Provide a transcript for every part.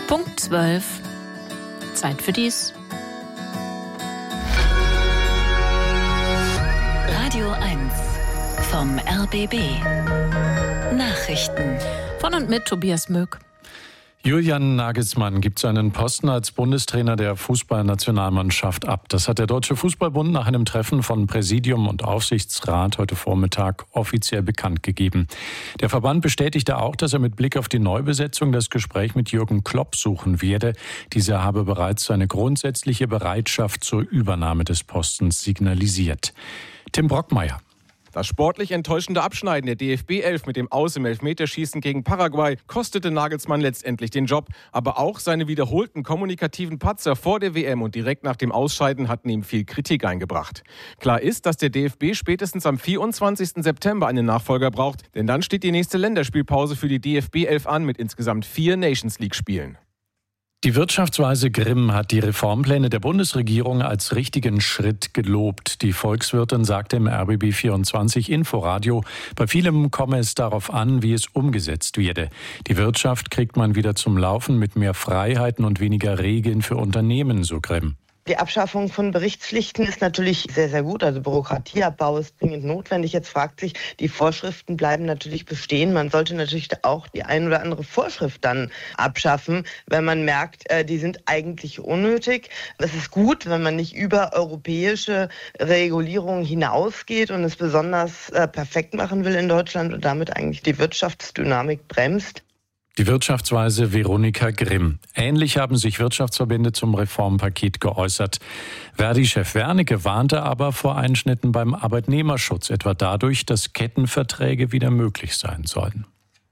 Punkt 12. Zeit für dies. Radio 1 vom RBB. Nachrichten. Von und mit Tobias Möck. Julian Nagelsmann gibt seinen Posten als Bundestrainer der Fußballnationalmannschaft ab. Das hat der Deutsche Fußballbund nach einem Treffen von Präsidium und Aufsichtsrat heute Vormittag offiziell bekannt gegeben. Der Verband bestätigte auch, dass er mit Blick auf die Neubesetzung das Gespräch mit Jürgen Klopp suchen werde. Dieser habe bereits seine grundsätzliche Bereitschaft zur Übernahme des Postens signalisiert. Tim Brockmeier. Das sportlich enttäuschende Abschneiden der DFB-11 mit dem Aus im Elfmeterschießen gegen Paraguay kostete Nagelsmann letztendlich den Job. Aber auch seine wiederholten kommunikativen Patzer vor der WM und direkt nach dem Ausscheiden hatten ihm viel Kritik eingebracht. Klar ist, dass der DFB spätestens am 24. September einen Nachfolger braucht, denn dann steht die nächste Länderspielpause für die DFB-11 an mit insgesamt 4 Nations-League-Spielen. Die Wirtschaftsweise Grimm hat die Reformpläne der Bundesregierung als richtigen Schritt gelobt. Die Volkswirtin sagte im RBB24 Inforadio, bei vielem komme es darauf an, wie es umgesetzt werde. Die Wirtschaft kriegt man wieder zum Laufen mit mehr Freiheiten und weniger Regeln für Unternehmen, so Grimm. Die Abschaffung von Berichtspflichten ist natürlich sehr, sehr gut. Also Bürokratieabbau ist dringend notwendig. Jetzt fragt sich, die Vorschriften bleiben natürlich bestehen. Man sollte natürlich auch die ein oder andere Vorschrift dann abschaffen, wenn man merkt, die sind eigentlich unnötig. Es ist gut, wenn man nicht über europäische Regulierungen hinausgeht und es besonders perfekt machen will in Deutschland und damit eigentlich die Wirtschaftsdynamik bremst. Die Wirtschaftsweise Veronika Grimm. Ähnlich haben sich Wirtschaftsverbände zum Reformpaket geäußert. Verdi-Chef Wernicke warnte aber vor Einschnitten beim Arbeitnehmerschutz, etwa dadurch, dass Kettenverträge wieder möglich sein sollen.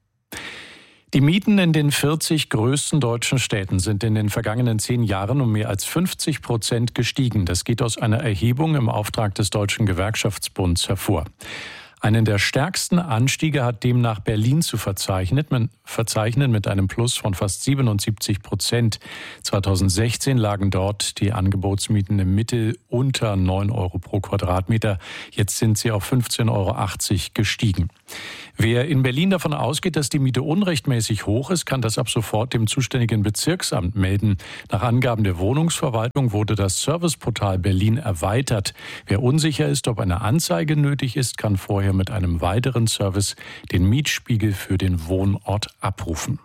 Die Mieten in den 40 größten deutschen Städten sind in den vergangenen 10 Jahren um mehr als 50% gestiegen. Das geht aus einer Erhebung im Auftrag des Deutschen Gewerkschaftsbunds hervor. Einen der stärksten Anstiege hat demnach Berlin zu verzeichnen mit einem Plus von fast 77%. 2016 lagen dort die Angebotsmieten im Mittel unter 9 Euro pro Quadratmeter. Jetzt sind sie auf 15,80 Euro gestiegen. Wer in Berlin davon ausgeht, dass die Miete unrechtmäßig hoch ist, kann das ab sofort dem zuständigen Bezirksamt melden. Nach Angaben der Wohnungsverwaltung wurde das Serviceportal Berlin erweitert. Wer unsicher ist, ob eine Anzeige nötig ist, kann vorher mit einem weiteren Service den Mietspiegel für den Wohnort abrufen.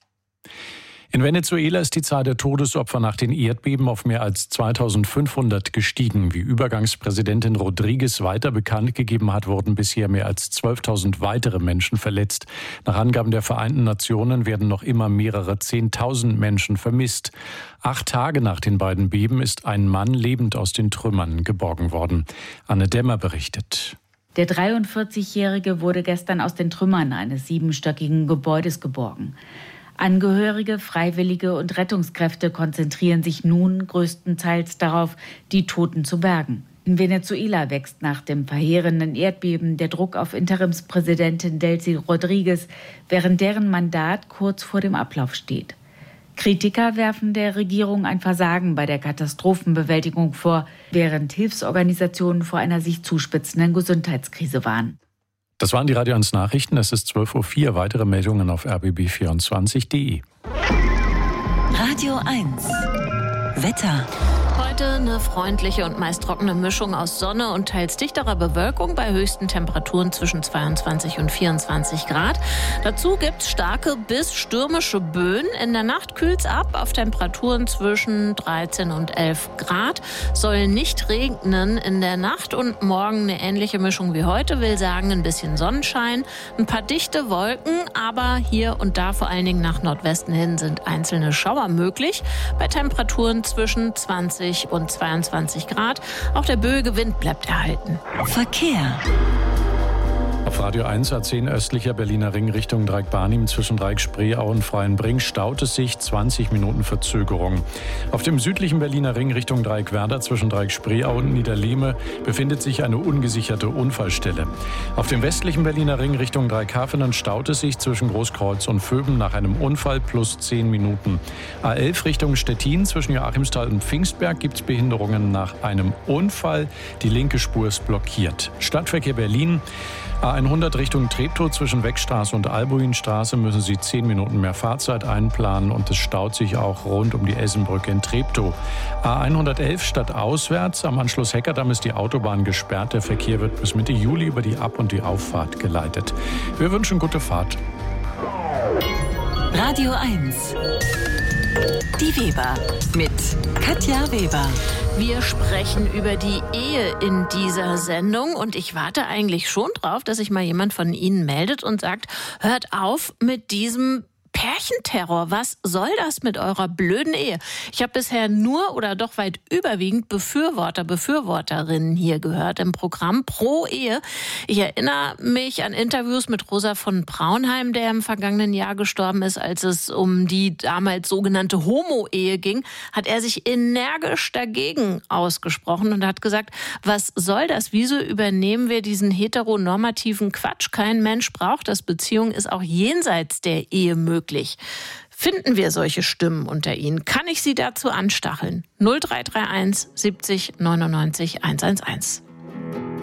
In Venezuela ist die Zahl der Todesopfer nach den Erdbeben auf mehr als 2500 gestiegen. Wie Übergangspräsidentin Rodriguez weiter bekannt gegeben hat, wurden bisher mehr als 12.000 weitere Menschen verletzt. Nach Angaben der Vereinten Nationen werden noch immer mehrere 10.000 Menschen vermisst. 8 Tage nach den beiden Beben ist ein Mann lebend aus den Trümmern geborgen worden. Anne Dämmer berichtet. Der 43-Jährige wurde gestern aus den Trümmern eines 7-stöckigen Gebäudes geborgen. Angehörige, Freiwillige und Rettungskräfte konzentrieren sich nun größtenteils darauf, die Toten zu bergen. In Venezuela wächst nach dem verheerenden Erdbeben der Druck auf Interimspräsidentin Delcy Rodriguez, während deren Mandat kurz vor dem Ablauf steht. Kritiker werfen der Regierung ein Versagen bei der Katastrophenbewältigung vor, während Hilfsorganisationen vor einer sich zuspitzenden Gesundheitskrise warnen. Das waren die Radio 1 Nachrichten. Es ist 12.04 Uhr. Weitere Meldungen auf rbb24.de. Radio 1 Wetter. Heute eine freundliche und meist trockene Mischung aus Sonne und teils dichterer Bewölkung bei höchsten Temperaturen zwischen 22 und 24 Grad. Dazu gibt's starke bis stürmische Böen. In der Nacht kühlt's ab auf Temperaturen zwischen 13 und 11 Grad. Soll nicht regnen in der Nacht und morgen eine ähnliche Mischung wie heute. Will sagen, ein bisschen Sonnenschein, ein paar dichte Wolken, aber hier und da vor allen Dingen nach Nordwesten hin sind einzelne Schauer möglich. Bei Temperaturen zwischen 20 und 22 Grad. Auch der böige Wind bleibt erhalten. Verkehr. Auf Radio 1 A10 östlicher Berliner Ring Richtung Dreieck-Barnim zwischen Dreieck-Spreeau und Freienbrink staut es sich, 20 Minuten Verzögerung. Auf dem südlichen Berliner Ring Richtung Dreieck-Werder zwischen Dreieck-Spreeau und Niederlehme befindet sich eine ungesicherte Unfallstelle. Auf dem westlichen Berliner Ring Richtung Dreieck-Hafenen staut es sich zwischen Großkreuz und Vöben nach einem Unfall plus 10 Minuten. A11 Richtung Stettin zwischen Joachimsthal und Pfingstberg gibt es Behinderungen nach einem Unfall. Die linke Spur ist blockiert. Stadtverkehr Berlin. A100 Richtung Treptow zwischen Weckstraße und Albuinstraße müssen Sie 10 Minuten mehr Fahrzeit einplanen und es staut sich auch rund um die Essenbrücke in Treptow. A111 stadtauswärts, am Anschluss Heckerdamm ist die Autobahn gesperrt. Der Verkehr wird bis Mitte Juli über die Ab- und die Auffahrt geleitet. Wir wünschen gute Fahrt. Radio 1. Die Weber mit Katja Weber. Wir sprechen über die Ehe in dieser Sendung und ich warte eigentlich schon drauf, dass sich mal jemand von Ihnen meldet und sagt, hört auf mit diesem Pärchenterror. Was soll das mit eurer blöden Ehe? Ich habe bisher nur oder doch weit überwiegend Befürworterinnen hier gehört im Programm pro Ehe. Ich erinnere mich an Interviews mit Rosa von Braunheim, der im vergangenen Jahr gestorben ist, als es um die damals sogenannte Homo-Ehe ging, hat er sich energisch dagegen ausgesprochen und hat gesagt, was soll das? Wieso übernehmen wir diesen heteronormativen Quatsch? Kein Mensch braucht das. Beziehung ist auch jenseits der Ehe möglich. Finden wir solche Stimmen unter Ihnen? Kann ich Sie dazu anstacheln? 0331 70 99 111.